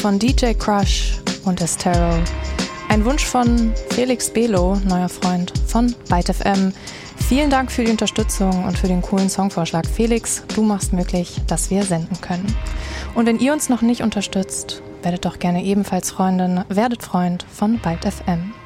von DJ Crush und Estero. Ein Wunsch von Felix Belo, neuer Freund von Byte FM. Vielen Dank für die Unterstützung und für den coolen Songvorschlag. Felix, du machst möglich, dass wir senden können. Und wenn ihr uns noch nicht unterstützt, werdet doch gerne ebenfalls Freundin, werdet Freund von Byte FM.